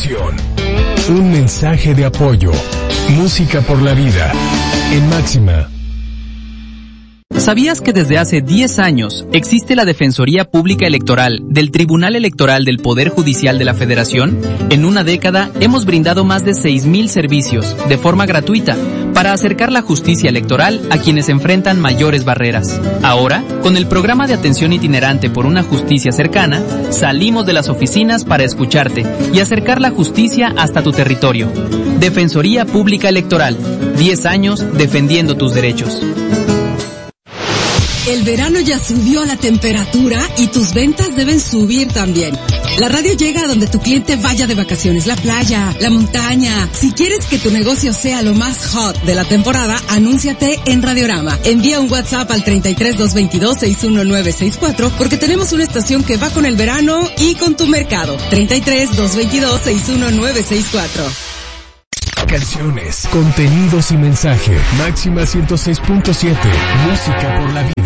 Atención. Un mensaje de apoyo. Música por la vida. En Máxima. ¿Sabías que desde hace 10 años existe la Defensoría Pública Electoral del Tribunal Electoral del Poder Judicial de la Federación? En una década hemos brindado más de 6,000 servicios de forma gratuita para acercar la justicia electoral a quienes enfrentan mayores barreras. Ahora, con el programa de atención itinerante por una justicia cercana, salimos de las oficinas para escucharte y acercar la justicia hasta tu territorio. Defensoría Pública Electoral, 10 años defendiendo tus derechos. El verano ya subió la temperatura y tus ventas deben subir también. La radio llega a donde tu cliente vaya de vacaciones, la playa, la montaña. Si quieres que tu negocio sea lo más hot de la temporada, anúnciate en Radiorama. Envía un WhatsApp al 33-222-61964 porque tenemos una estación que va con el verano y con tu mercado. 33-222-61964. Canciones, contenidos y mensaje. Máxima 106.7. Música por la vida.